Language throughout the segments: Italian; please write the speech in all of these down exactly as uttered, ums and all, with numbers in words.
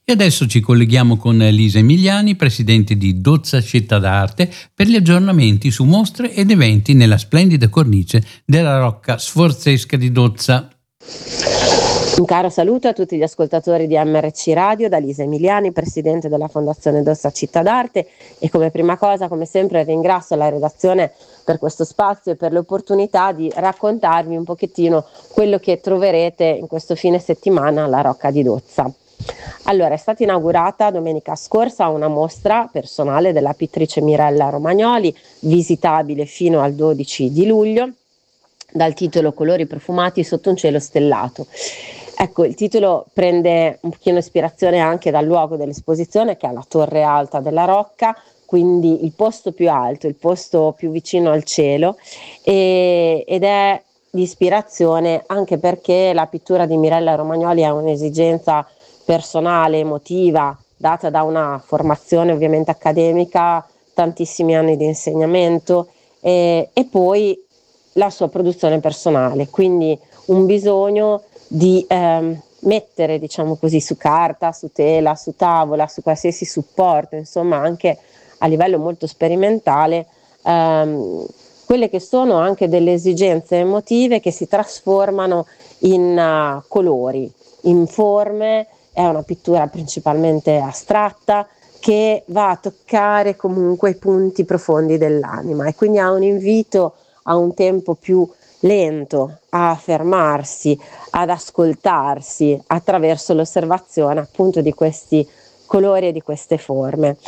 E adesso ci colleghiamo con Lisa Emiliani, presidente di Dozza Città d'Arte, per gli aggiornamenti su mostre ed eventi nella splendida cornice della Rocca Sforzesca di Dozza. Un caro saluto a tutti gli ascoltatori di M R C Radio da Lisa Emiliani, presidente della Fondazione Dozza Città d'Arte, e come prima cosa, come sempre, ringrazio la redazione per questo spazio e per l'opportunità di raccontarvi un pochettino quello che troverete in questo fine settimana alla Rocca di Dozza. Allora, è stata inaugurata domenica scorsa una mostra personale della pittrice Mirella Romagnoli, visitabile fino al dodici di luglio, dal titolo Colori profumati sotto un cielo stellato. Ecco, il titolo prende un pochino ispirazione anche dal luogo dell'esposizione, che è la Torre Alta della Rocca, quindi il posto più alto, il posto più vicino al cielo, e, ed è di ispirazione anche perché la pittura di Mirella Romagnoli è un'esigenza personale, emotiva, data da una formazione ovviamente accademica, tantissimi anni di insegnamento, e, e poi la sua produzione personale, quindi un bisogno di ehm, mettere, diciamo così, su carta, su tela, su tavola, su qualsiasi supporto, insomma anche a livello molto sperimentale, ehm, quelle che sono anche delle esigenze emotive che si trasformano in uh, colori, in forme. È una pittura principalmente astratta che va a toccare comunque i punti profondi dell'anima, e quindi ha un invito a un tempo più lento, a fermarsi, ad ascoltarsi attraverso l'osservazione appunto di questi colori e di queste forme.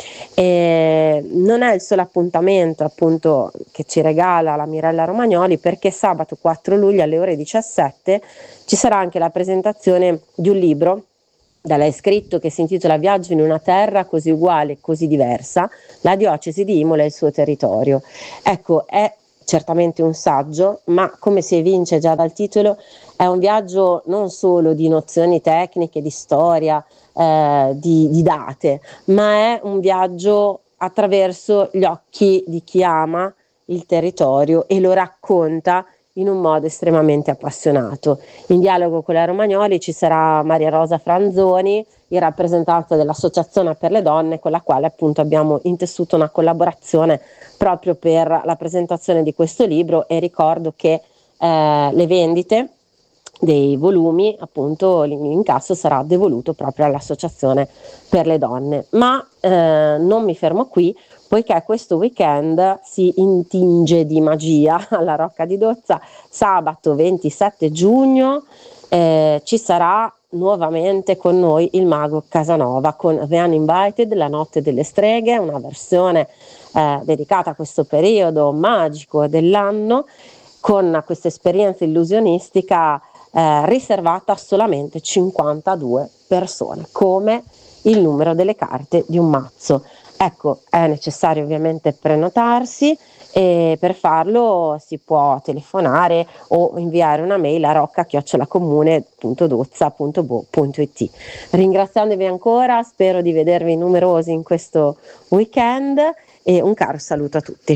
E non è il solo appuntamento appunto che ci regala la Mirella Romagnoli, perché sabato quattro luglio alle ore diciassette ci sarà anche la presentazione di un libro da lei scritto che si intitola Viaggio in una terra così uguale e così diversa, la diocesi di Imola e il suo territorio. Ecco, è certamente un saggio, ma come si evince già dal titolo è un viaggio non solo di nozioni tecniche, di storia, eh, di, di date, ma è un viaggio attraverso gli occhi di chi ama il territorio e lo racconta in un modo estremamente appassionato. In dialogo con la Romagnoli ci sarà Maria Rosa Franzoni, in rappresentanza dell'Associazione per le Donne, con la quale appunto abbiamo intessuto una collaborazione proprio per la presentazione di questo libro, e ricordo che eh, le vendite dei volumi, appunto l'incasso sarà devoluto proprio all'Associazione per le Donne. Ma eh, non mi fermo qui, poiché questo weekend si intinge di magia alla Rocca di Dozza. Sabato ventisette giugno eh, ci sarà nuovamente con noi il mago Casanova con The Uninvited, la notte delle streghe, una versione eh, dedicata a questo periodo magico dell'anno, con questa esperienza illusionistica eh, riservata a solamente cinquantadue persone, come il numero delle carte di un mazzo. Ecco, è necessario ovviamente prenotarsi, e per farlo si può telefonare o inviare una mail a rocca chiocciola comune punto dozza punto bo punto it. Ringraziandovi ancora, spero di vedervi numerosi in questo weekend, e un caro saluto a tutti.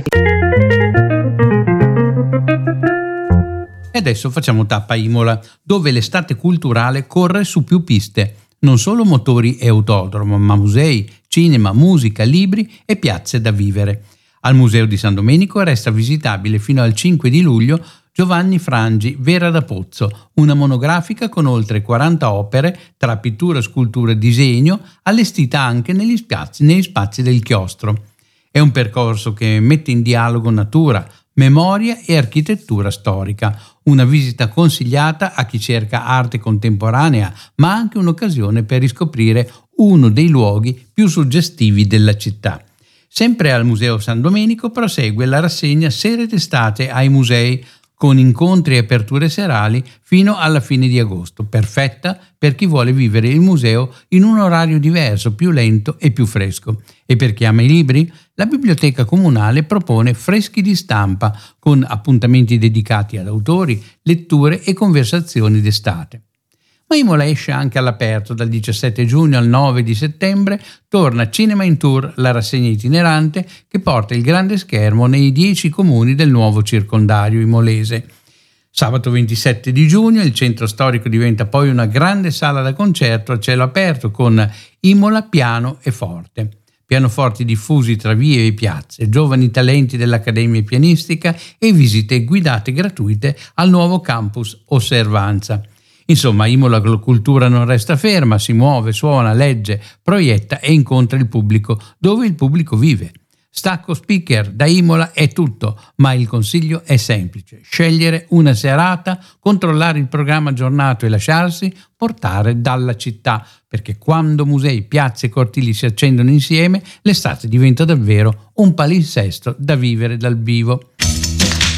E adesso facciamo tappa a Imola, dove l'estate culturale corre su più piste. Non solo motori e autodromo, ma musei, cinema, musica, libri e piazze da vivere. Al Museo di San Domenico resta visitabile fino al cinque di luglio Giovanni Frangi, Vera da Pozzo, una monografica con oltre quaranta opere tra pittura, scultura e disegno, allestita anche negli spazi, negli spazi del chiostro. È un percorso che mette in dialogo natura, memoria e architettura storica, una visita consigliata a chi cerca arte contemporanea, ma anche un'occasione per riscoprire uno dei luoghi più suggestivi della città. Sempre al Museo San Domenico prosegue la rassegna Sere d'estate ai musei, con incontri e aperture serali fino alla fine di agosto, perfetta per chi vuole vivere il museo in un orario diverso, più lento e più fresco. E per chi ama i libri, la Biblioteca Comunale propone freschi di stampa con appuntamenti dedicati ad autori, letture e conversazioni d'estate. Ma Imola esce anche all'aperto. Dal diciassette giugno al nove di settembre torna Cinema in Tour, la rassegna itinerante che porta il grande schermo nei dieci comuni del nuovo circondario imolese. Sabato ventisette di giugno il centro storico diventa poi una grande sala da concerto a cielo aperto con Imola piano e forte. Pianoforti diffusi tra vie e piazze, giovani talenti dell'Accademia Pianistica e visite guidate gratuite al nuovo campus Osservanza. Insomma, Imola Cultura non resta ferma, si muove, suona, legge, proietta e incontra il pubblico dove il pubblico vive. Stacco speaker da Imola è tutto, ma il consiglio è semplice: scegliere una serata, controllare il programma aggiornato e lasciarsi portare dalla città, perché quando musei, piazze e cortili si accendono insieme, l'estate diventa davvero un palinsesto da vivere dal vivo.